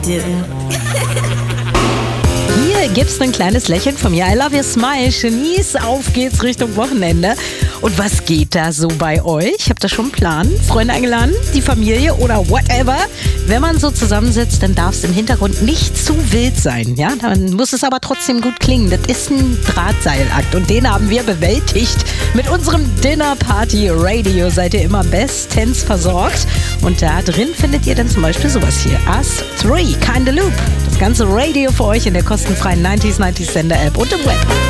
do. Hier gibt's ein kleines Lächeln von mir. I love your smile. Genies, auf geht's Richtung Wochenende. Und was geht da so bei euch? Habt ihr schon einen Plan? Freunde eingeladen? Die Familie oder whatever? Wenn man so zusammensitzt, dann darf es im Hintergrund nicht zu wild sein. Ja? Dann muss es aber trotzdem gut klingen. Das ist ein Drahtseilakt und den haben wir bewältigt. Mit unserem Dinner Party Radio seid ihr immer bestens versorgt. Und da drin findet ihr dann zum Beispiel sowas hier. Us 3, Kinda Loop. Das ganze Radio für euch in der kostenfreien 90s Sender App und im Web.